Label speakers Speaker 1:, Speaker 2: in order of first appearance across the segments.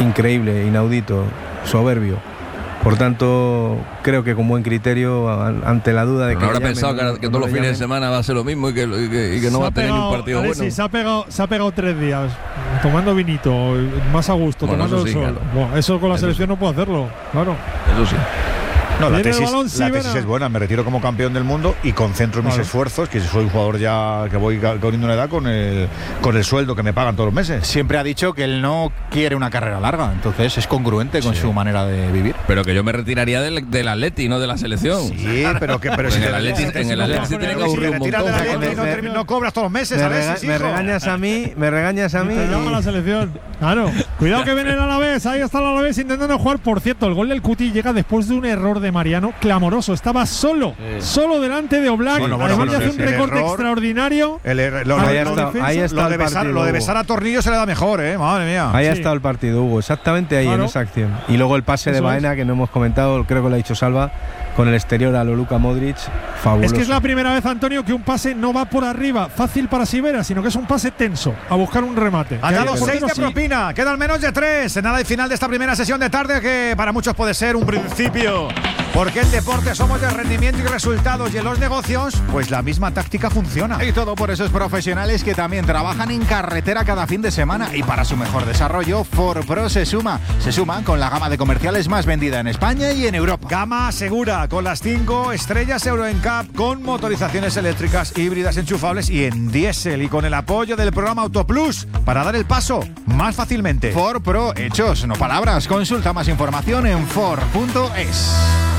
Speaker 1: increíble, inaudito, soberbio. Por tanto, creo que con buen criterio, ante la duda de que...
Speaker 2: ¿No habrá pensado que todos los fines de semana va a ser lo mismo y que no va a tener ni un partido bueno?
Speaker 3: Sí, se ha pegado 3 días tomando vinito, más a gusto, bueno, tomando el sol. Claro. Bueno, eso con la selección no puedo hacerlo, claro.
Speaker 2: Eso sí.
Speaker 4: No, la tesis es buena. Me retiro como campeón del mundo y concentro mis esfuerzos, que soy un jugador ya que voy corriendo una edad con el sueldo que me pagan todos los meses.
Speaker 5: Siempre ha dicho que él no quiere una carrera larga, entonces es congruente con su manera de vivir.
Speaker 2: Pero que yo me retiraría del Atleti, no de la selección.
Speaker 4: Sí, pero si
Speaker 2: en el Atleti se tiene que aburrir un montón.
Speaker 4: No cobras todos los meses,
Speaker 1: me regañas a mí.
Speaker 3: Te llama la selección. Claro. Cuidado que viene el Alavés. Ahí está el Alavés intentando jugar. Por cierto, el gol del Cuti llega después de un error de Mariano clamoroso. Estaba solo delante de Oblak. Además de hacer un recorte extraordinario.
Speaker 1: Ahí está el partido.
Speaker 4: Lo de besar a Tornillo se le da mejor, madre mía.
Speaker 1: Ahí ha estado el partido, Hugo. Exactamente ahí, en esa acción. Y luego el pase de Baena, que no hemos comentado, creo que lo ha dicho Salva, con el exterior a lo Luka Modric. Fabuloso.
Speaker 3: Es que es la primera vez, Antonio, que un pase no va por arriba, fácil para Sivera, sino que es un pase tenso, a buscar un remate.
Speaker 4: Ha dado 6 de propina, quedan menos de 3. En nada y final de esta primera sesión de tarde, que para muchos puede ser un principio. Porque el deporte somos de rendimiento y resultados, y en los negocios, pues la misma táctica funciona.
Speaker 5: Y todo por esos profesionales que también trabajan en carretera cada fin de semana. Y para su mejor desarrollo, ForPro se suma con la gama de comerciales más vendida en España y en Europa.
Speaker 4: Gama segura, con las 5 estrellas Euro NCAP, con motorizaciones eléctricas, híbridas, enchufables y en diésel, y con el apoyo del programa Autoplus para dar el paso más fácilmente.
Speaker 5: ForPro, hechos, no palabras. Consulta más información en for.es.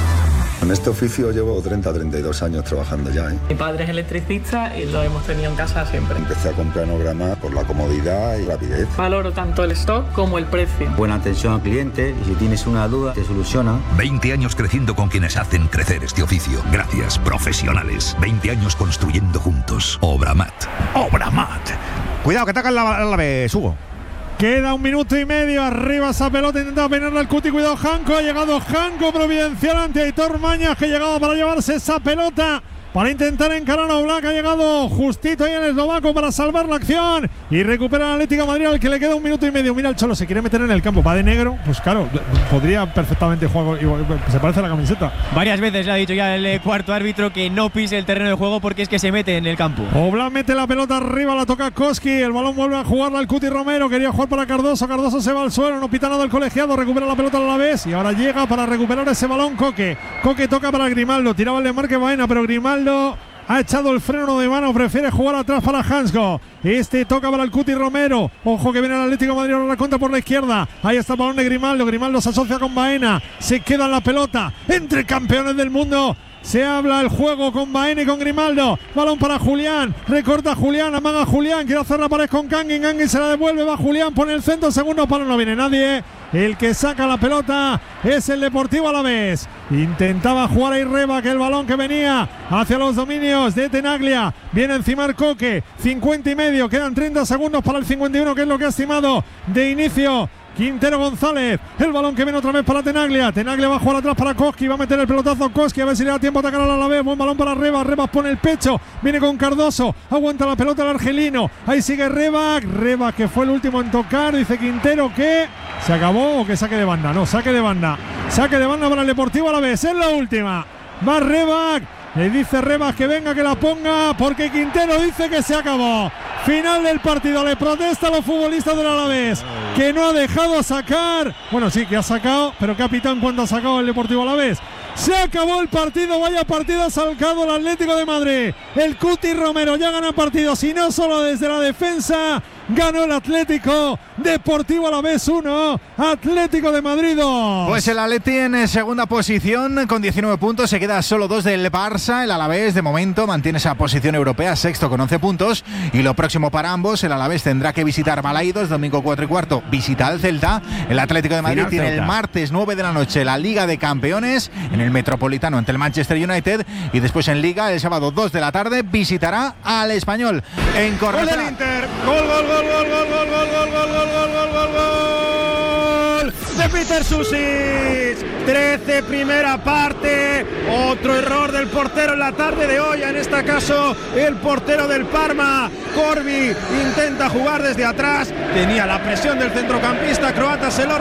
Speaker 6: En este oficio llevo 32 años trabajando ya.
Speaker 7: Mi padre es electricista y lo hemos tenido en casa siempre.
Speaker 6: Empecé a comprar Ograma por la comodidad y rapidez.
Speaker 7: Valoro tanto el stock como el precio.
Speaker 8: Buena atención al cliente, y si tienes una duda, te soluciona.
Speaker 9: 20 años creciendo con quienes hacen crecer este oficio. Gracias, profesionales. 20 años construyendo juntos. Obramat.
Speaker 4: Obramat. Cuidado, que atacan la vez, Hugo.
Speaker 3: Queda 1 minuto y medio. Arriba esa pelota, intenta venirla al Cuti. Cuidado, Janko. Ha llegado Janko providencial ante Aitor Mañas, que ha llegado para llevarse esa pelota, para intentar encarar a Oblak. Ha llegado justito ahí el eslovaco para salvar la acción y recupera el Atlético de Madrid, al que le queda 1 minuto y medio. Mira, el Cholo se quiere meter en el campo, va de negro. Pues claro, podría perfectamente jugar, se parece a la camiseta.
Speaker 10: Varias veces le ha dicho ya el cuarto árbitro que no pise el terreno de juego porque es que se mete en el campo.
Speaker 3: Oblak mete la pelota arriba, la toca Koski. El balón vuelve a jugarla al Cuti Romero. Quería jugar para Cardoso. Cardoso se va al suelo, no pita nada el colegiado. Recupera la pelota a la vez y ahora llega para recuperar ese balón Coque. Coque toca para Grimaldo. Tiraba el desmarque Baena, pero Grimaldo ha echado el freno de mano, prefiere jugar atrás para Hansgo. Este toca para el Cuti Romero. Ojo que viene el Atlético de Madrid, ahora la contra por la izquierda. Ahí está el balón de Grimaldo. Grimaldo se asocia con Baena. Se queda en la pelota entre campeones del mundo. Se habla el juego con Baena y con Grimaldo. Balón para Julián. Recorta Julián, amaga Julián. Quiere hacer la pared con Kangin. Kangin se la devuelve. Va Julián, pone el centro. Segundo palo, no viene nadie. El que saca la pelota es el Deportivo Alavés. Intentaba jugar ahí Reba, que el balón que venía hacia los dominios de Tenaglia. Viene encima el Coque. 50 y medio. Quedan 30 segundos para el 51, que es lo que ha estimado de inicio Quintero González. El balón que viene otra vez para Tenaglia. Tenaglia va a jugar atrás para Koski. Va a meter el pelotazo a Koski, a ver si le da tiempo a atacar a la Alavés. Buen balón para Rebas. Rebas pone el pecho. Viene con Cardoso. Aguanta la pelota el argelino. Ahí sigue Rebas. Rebas, que fue el último en tocar. Dice Quintero que se acabó o que saque de banda. No, saque de banda. Saque de banda para el Deportivo Alavés. Es la última. Va Rebas. Le dice Rebas que venga, que la ponga, porque Quintero dice que se acabó. Final del partido. Le protesta a los futbolistas del Alavés, que no ha dejado sacar. Bueno, sí, que ha sacado, pero capitán, ¿cuánto ha sacado el Deportivo Alavés? Se acabó el partido. Vaya partido ha sacado el Atlético de Madrid. El Cuti Romero ya gana partidos, y no solo desde la defensa. Ganó el Atlético. Deportivo Alavés 1, Atlético de Madrid 2.
Speaker 5: Pues el Atleti en segunda posición con 19 puntos. Se queda solo 2 del Barça. El Alavés de momento mantiene esa posición europea, sexto con 11 puntos. Y lo próximo para ambos, el Alavés tendrá que visitar Balaidos, domingo 4:15. Visita al Celta. El Atlético de Madrid tiene el martes 9 de la noche la Liga de Campeones en el Metropolitano ante el Manchester United. Y después en Liga, el sábado 2 de la tarde, visitará al Español en Cornellá.
Speaker 4: Gol del Inter. Gol de Peter Susic. 13, primera parte. Otro error del portero en la tarde de hoy, en este caso el portero del Parma. Corbi intenta jugar desde atrás, tenía la presión del centrocampista croata, se lo